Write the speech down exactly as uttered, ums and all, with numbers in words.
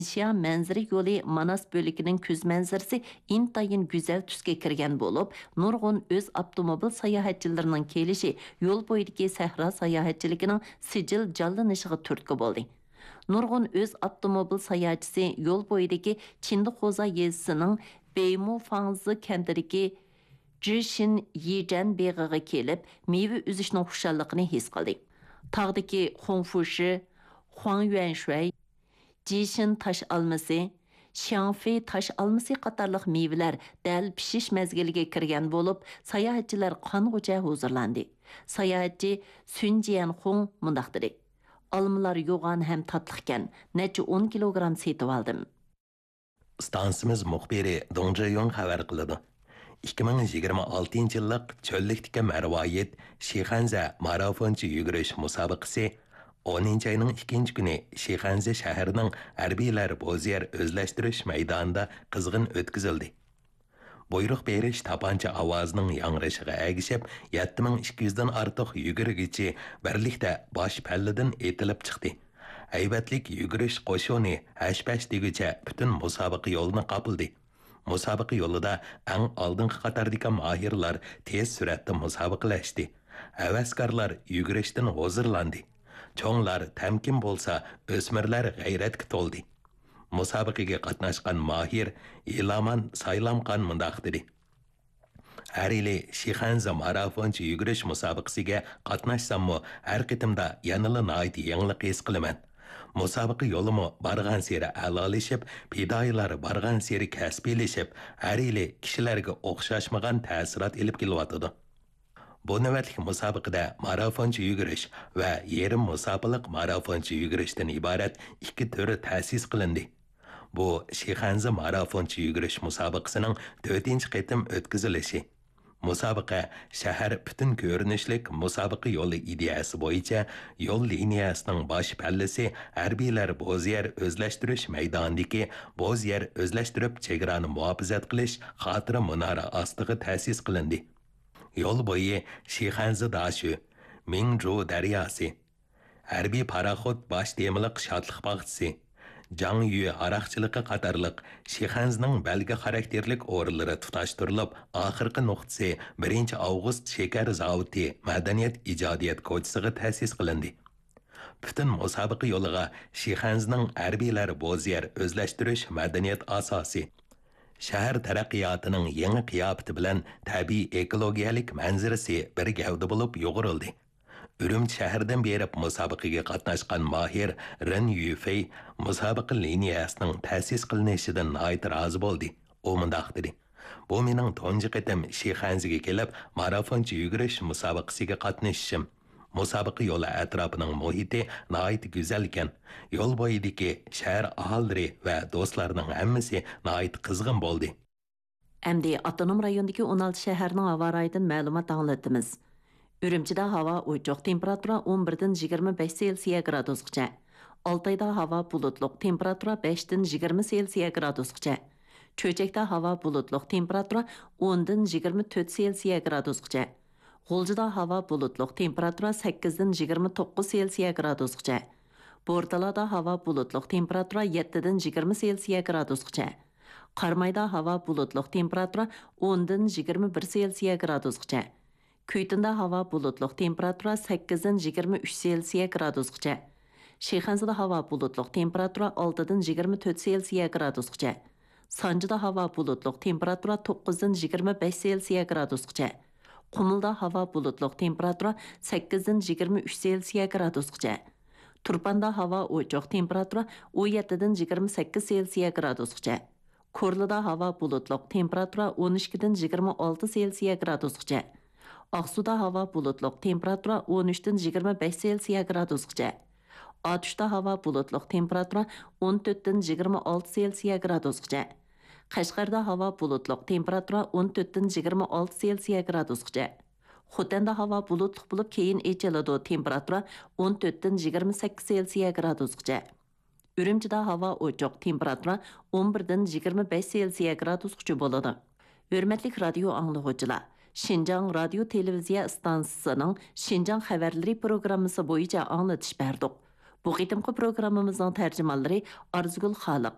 Şia manzara yo'li Manas bölükining ko'z manzarasi intayin güzel tusga kirgan bo'lib, nurg'un o'z avtomobil sayohatchilarining kelishi yo'l bo'yidagi sahro sayohatchiligining sijil jonlanishiga turtki bo'ldi. Nurg'un o'z avtomobil sayohatchisi yo'l bo'yidagi Chindixo'za yezisining Beymu Fangzi kentidagi Jishin Yijan beg'iga kelib, meva uzishning xushalligini his qildi. Tog'dagi Xongfushi, Huangyuanshui, Jishin taş alması, Xiangfei taş alması qatarlıq meyveler dәл pishish mezgiliga kirgan bo'lib, sayohatchilar qong'ucha huzurlandi. Sayohatchi Sun Jianhong mundaq dedi: "Almalar yo'g'on ham tatliqkan, necha o'n kilogramm setib oldim." Stansimiz muxbiri Dong Zheyong xabar qiladi. ikki ming yigirma oltinchi yillik cho'llikdagi marvoyit Shixanza marafonchi yugurish musobaqasi o'ninchi ayning ikkinchi kuni Shixanza shahrining harbiylar bo'zyer o'zlashtirish maydonida qizg'in o'tkazildi. Buyruq berish tapancha ovozining yangrashiga agishib, yetti ming ikki yuz dan ortiq yugurgichi birlikda bosh palladan etilib chiqdi. Haybatlik yugurish qo'shini hash-pash deguncha butun musobaqa yo'lini qopildi. Musobaqa yo'lida eng oldingi qatordagi mohirlar tez suratda musobaqalashdi. Havaskorlar yugurishdan hozirlandi. Cho'nglar tamkin bo'lsa, o'smirlar g'ayratga to'ldi. Musobaqaga qatnashgan mohir Ilaman Saylamqon mundaq dedi: "Har yili Shixanza marafonchi yugurish musobaqasiga qatnashsam-mu, har qitimda yanada noit yangilik his qilaman. Musobaqa yo'limi bargan seri a'lolashib, fidoyilar bargan seri kasbiylashib, har yili kishilarga o'xshashmagan ta'sirot ilib kelyotidi. Bu navbatlik musobaqada marafonchi yugurish va yarim musobaqalik marafonchi yugurishdan iborat ikki turi ta'sis qilindi. Bu Shixanza marafonchi yugurish musobaqasining to'rtinchi qitim o'tkazilishi. Musobaqa shahar butun ko'rinishlik musobaqa yo'li ideyasi bo'yicha yo'l liniyasining bosh pallasi harbiylar bo'zyer o'zlashtirish maydonidagi bo'zyer o'zlashtirib chegarani muhofazat qilish xotira munora ostiga ta'sis qilindi. Yo'l bo'yi Shixanza dashu, Mingzhu daryosi, harbiy paraxod bosh temiliq shodliq bog'chisi, Jangyu aroqchiligi qatorliq Shixanzning belgi xarakterlik o'rinlari tutashtirilib, oxirgi nuqtasi birinchi avgust shekar zavodi madaniyat ijodiyat ko'chasiga ta'sis qilindi. Butun musobaqa yo'liga Shixanzning harbiylar bo'zyer o'zlashtirish madaniyat asosi, shahar taraqqiyotining yangi qiyofati bilan tabiiy ekologiyalik manzarasi bir gavda bo'lib yo'g'rildi. Urumchi shahridan berib musobaqaga qatnashgan mohir Ren Yufei musobaqa liniyasining ta'sis qilinishidan nihoyat rozi bo'ldi. U mundaq dedi: "Bu mening tunji qitim Shixanzaga kelib, marafonchi yugurish musobaqasiga qatnashishim. Musobaqa yo'li atrofining muhiti nihoyat go'zal ekan. Yo'l bo'yidagi shahar aholilari va do'stlarning hammasi nihoyat qizg'in bo'ldi." Endi avtonom rayondagi o'n olti shaharning havo rayidan ma'lumot anglatamiz. Ürümçide hava uçuq, temperatura o'n birdan yigirma besh Selsiya gradusgacha. Altayda hava bulutluq, temperatura beshdan yigirma Selsiya gradusgacha. Cho'chakda hava bulutluq, temperatura o'ndan yigirma to'rt Selsiya gradusgacha. G'uljida hava bulutluq, temperatura sakkizdan yigirma to'qqiz Selsiya gradusgacha. Bo'rtalada hava bulutluq, temperatura yettidan yigirma Selsiya gradusgacha. Qarmayda hava bulutluq, temperatura o'ndan yigirma bir Selsiya gradusgacha. Kuytinda hava bulutluq, temperatura sakkizdan yigirma uch Selsiya gradusgacha. Shixanzada hava bulutluq, temperatura oltidan yigirma to'rt Selsiya gradusgacha. Sanjida hava bulutluq, temperatura to'qqizdan yigirma besh Selsiya gradusgacha. Qumulda hava bulutluq, temperatura sakkizdan yigirma uch Selsiya gradusgacha. Turpanda hava o'choq, temperatura o'n yettidan yigirma sakkiz Selsiya gradusgacha. Ko'rlida hava bulutluq, temperatura o'n ikkidan yigirma olti Selsiya gradusgacha. Aqsuda hava bulutluq, temperatura o'n uchdan yigirma besh Selsiya gradusgacha. Atuşda hava bulutluq, temperatura o'n to'rtdan yigirma olti Selsiya gradusgacha. Qashqarda hava bulutluq, temperatura o'n to'rtdan yigirma olti Selsiya gradusgacha. Xotanda hava bulutluq bo'lib keyin echiladi, temperatura o'n to'rtdan yigirma sakkiz Selsiya gradusgacha. Ürümchida hava o'choq, temperatura o'n birdan yigirma besh Selsiya gradusgacha bo'ladi. Hurmatli radio anglovchilar, Şinjan Radio Televiziya stansiyasining Şinjan xabarlari programmasi bo'yicha anglatish berdik. Bu qitimqi programmamizning tarjimonlari Arzgul Xaliq,